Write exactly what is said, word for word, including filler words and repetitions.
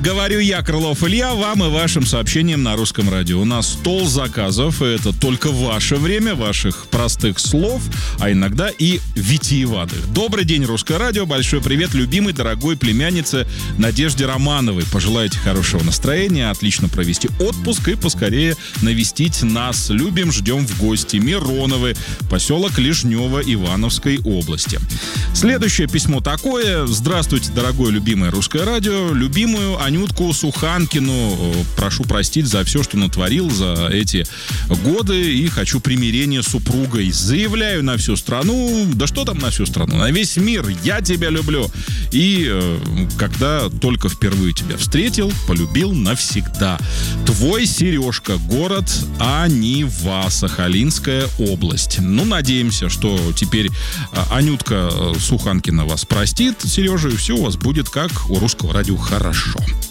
Говорю я, Крылов Илья, вам и вашим сообщениям на Русском радио. У нас стол заказов, и это только ваше время, ваших простых слов, а иногда и витиеватых. Добрый день, Русское радио. Большой привет любимой, дорогой племяннице Надежде Романовой. Пожелайте хорошего настроения, отлично провести отпуск и поскорее навестить нас. Любим, ждем в гости. Мироновы, поселок Лежнево Ивановской области. Следующее письмо такое. Здравствуйте, дорогое любимое Русское радио. Любимую Анютку Суханкину прошу простить за все, что натворил за эти годы, и хочу примирения с супругой. Заявляю на всю страну, да что там на всю страну, на весь мир, я тебя люблю. И э, когда только впервые тебя встретил, полюбил навсегда. Твой Сережка, город Анива, Сахалинская область. Ну, надеемся, что теперь Анютка Суханкина вас простит, Сережа, и все у вас будет как у Русского радио хорошо.